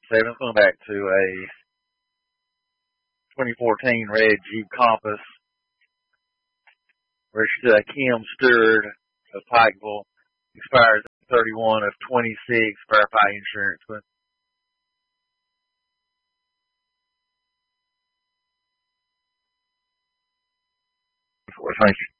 7th one back to a 2014 red Jeep Compass. Registered to Kim Stewart of Pikeville. Expires 31 of 26. Verify insurance with. Thank you.